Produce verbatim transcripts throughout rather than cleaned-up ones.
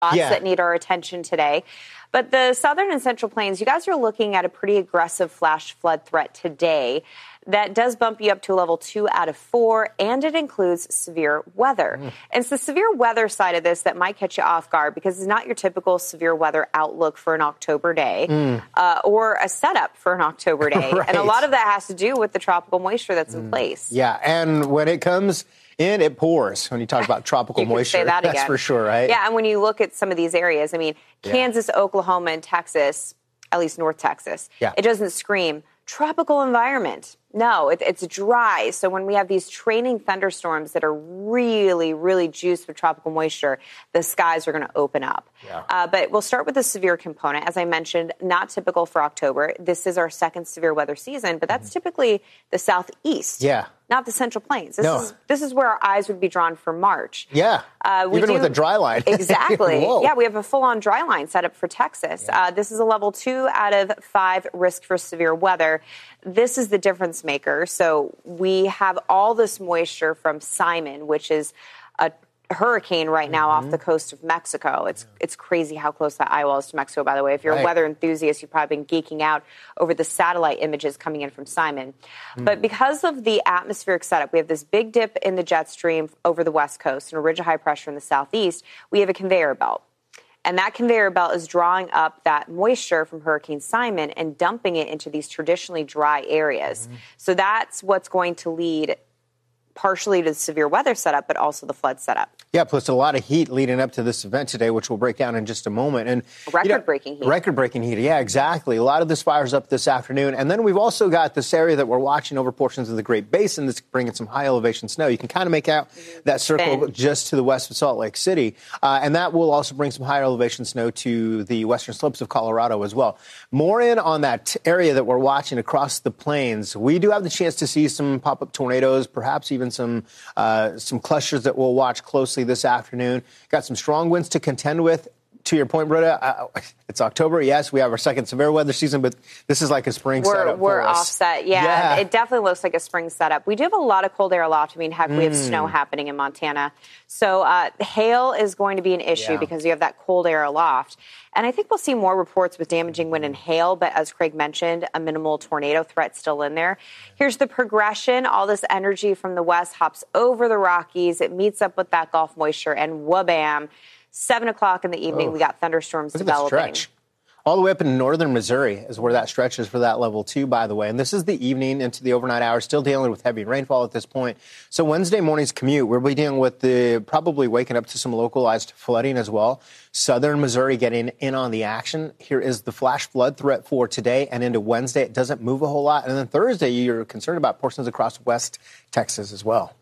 yeah. that need our attention today. But the southern and central plains, you guys are looking at a pretty aggressive flash flood threat today that does bump you up to a level two out of four, and it includes severe weather. Mm. And it's the severe weather side of this that might catch you off guard, because it's not your typical severe weather outlook for an October day mm. uh, or a setup for an October day. Right. And a lot of that has to do with the tropical moisture that's mm. in place. Yeah, and when it comes in, it pours. When you talk about tropical you moisture, say that that's again. for sure, right? Yeah, and when you look at some of these areas, I mean, Kansas, yeah. Oklahoma, and Texas, at least North Texas, yeah. it doesn't scream tropical environment. No, it, it's dry. So when we have these training thunderstorms that are really, really juiced with tropical moisture, the skies are going to open up. Yeah. Uh, but we'll start with the severe component. As I mentioned, not typical for October. This is our second severe weather season, but that's mm-hmm. typically the southeast. Yeah. Not the Central Plains. This no. is this is where our eyes would be drawn for March. Yeah, uh, we even do, with a dry line. Exactly. Yeah, we have a full-on dry line set up for Texas. Yeah. Uh, this is a level two out of five risk for severe weather. This is the difference maker. So we have all this moisture from Simon, which is a hurricane right now mm-hmm. off the coast of Mexico. It's yeah. it's crazy how close that eye wall is to Mexico, by the way. If you're right. a weather enthusiast, you've probably been geeking out over the satellite images coming in from Simon. Mm. But because of the atmospheric setup, we have this big dip in the jet stream over the west coast and a ridge of high pressure in the southeast. We have a conveyor belt. And that conveyor belt is drawing up that moisture from Hurricane Simon and dumping it into these traditionally dry areas. Mm-hmm. So that's what's going to lead partially to the severe weather setup, but also the flood setup. Yeah, plus a lot of heat leading up to this event today, which we'll break down in just a moment. And record-breaking you know, heat. Record-breaking heat, yeah, exactly. A lot of this fire's up this afternoon. And then we've also got this area that we're watching over portions of the Great Basin that's bringing some high-elevation snow. You can kind of make out mm-hmm. that circle ben. just to the west of Salt Lake City. Uh, and that will also bring some higher-elevation snow to the western slopes of Colorado as well. More in on that area that we're watching across the plains. We do have the chance to see some pop-up tornadoes, perhaps even some uh, some clusters that we'll watch closely this afternoon. Got some strong winds to contend with. To your point, Britta, uh, it's October. Yes, we have our second severe weather season, but this is like a spring we're, setup We're for us. offset. Yeah, yeah, it definitely looks like a spring setup. We do have a lot of cold air aloft. I mean, heck, mm. we have snow happening in Montana. So uh, hail is going to be an issue yeah. because you have that cold air aloft. And I think we'll see more reports with damaging wind and hail, but as Craig mentioned, a minimal tornado threat still in there. Here's the progression. All this energy from the west hops over the Rockies. It meets up with that Gulf moisture, and wha-bam, seven o'clock in the evening, oh. we got thunderstorms Look developing. At the stretch. All the way up in northern Missouri is where that stretch is for that level two, by the way. And this is the evening into the overnight hours, still dealing with heavy rainfall at this point. So Wednesday morning's commute, we'll be dealing with the probably waking up to some localized flooding as well. Southern Missouri getting in on the action. Here is the flash flood threat for today and into Wednesday. It doesn't move a whole lot. And then Thursday, you're concerned about portions across West Texas as well.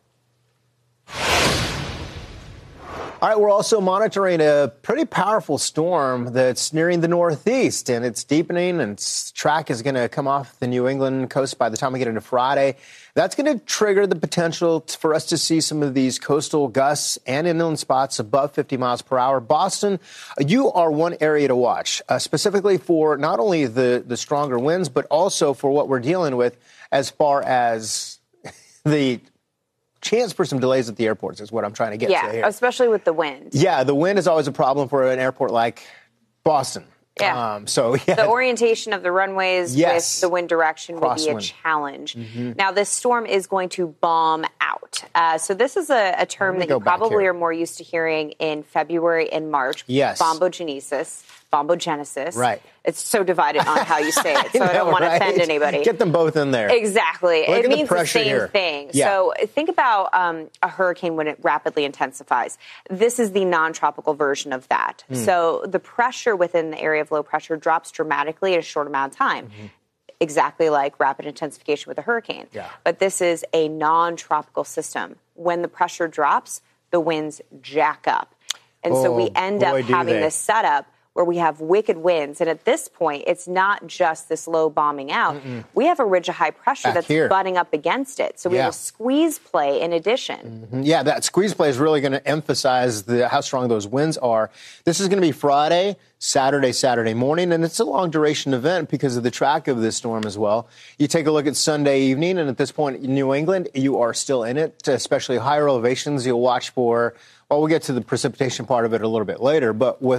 All right, we're also monitoring a pretty powerful storm that's nearing the northeast, and it's deepening, and its track is going to come off the New England coast by the time we get into Friday. That's going to trigger the potential for us to see some of these coastal gusts and inland spots above fifty miles per hour. Boston, you are one area to watch, uh, specifically for not only the, the stronger winds, but also for what we're dealing with as far as the chance for some delays at the airports is what I'm trying to get yeah, to here. Especially with the wind. Yeah, the wind is always a problem for an airport like Boston. Yeah. Um, so yeah. The orientation of the runways yes. with the wind direction would be a Crosswind. challenge. Mm-hmm. Now, this storm is going to bomb out. Uh, so this is a, a term that you probably here. are more used to hearing in February and March. Yes. Bombogenesis. Bombogenesis. Right. It's so divided on how you say it, so I, know, I don't want right? to offend anybody. Get them both in there. Exactly. Look it means the, the same here. thing. Yeah. So think about um, a hurricane when it rapidly intensifies. This is the non-tropical version of that. Mm. So the pressure within the area of low pressure drops dramatically in a short amount of time. Mm-hmm. Exactly like rapid intensification with a hurricane. Yeah. But this is a non-tropical system. When the pressure drops, the winds jack up. And oh, so we end boy, up having they. this setup where we have wicked winds. And at this point, it's not just this low bombing out. Mm-mm. We have a ridge of high pressure Back that's here. butting up against it. So we yeah. have a squeeze play in addition. Mm-hmm. Yeah, that squeeze play is really going to emphasize the, how strong those winds are. This is going to be Friday, Saturday, Saturday morning, and it's a long-duration event because of the track of this storm as well. You take a look at Sunday evening, and at this point in New England, you are still in it, especially higher elevations. You'll watch for Well, we'll get to the precipitation part of it a little bit later, but with